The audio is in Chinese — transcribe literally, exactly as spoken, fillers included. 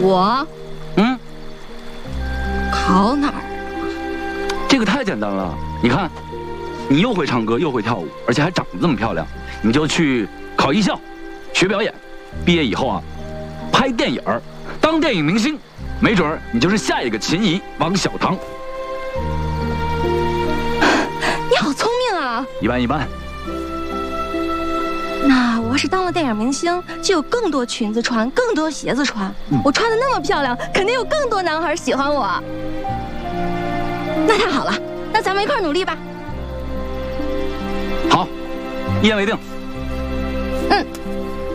我， 嗯， 考哪儿？ 这个太简单了。你看，你又会唱歌，又会跳舞，而且还长得这么漂亮，你就去考艺校，学表演。毕业以后啊，拍电影儿，当电影明星，没准儿你就是下一个秦怡、王小棠。 你好聪明啊！ 一般一般。 那我要是当了电影明星，就有更多裙子穿，更多鞋子穿。嗯、我穿的那么漂亮，肯定有更多男孩喜欢我。那太好了，那咱们一块儿努力吧。 好，一言为定。 嗯。